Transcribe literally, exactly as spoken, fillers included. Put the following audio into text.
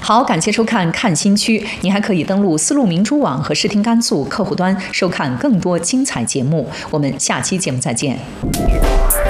好，感谢收看看新区，您还可以登录丝路明珠网和视听甘肃客户端收看更多精彩节目。我们下期节目再见。